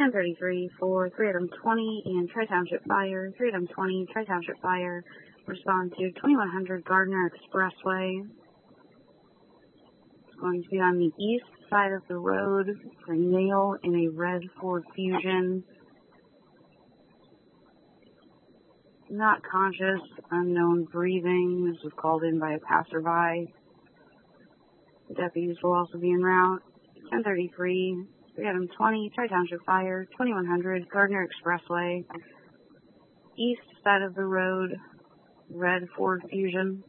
1033 for 3 item 20 and Tri-Township Fire. 3 item 20, Tri-Township Fire. Respond to 2100 Gardner Expressway. It's going to be on the east side of the road for Nail in a red Ford Fusion. Not conscious, unknown breathing. This was called in by a passerby. The deputies will also be en route. 1033, 3 item 20, Tri-Township Fire, 2100 Gardner Expressway, east side of the road, red Ford Fusion.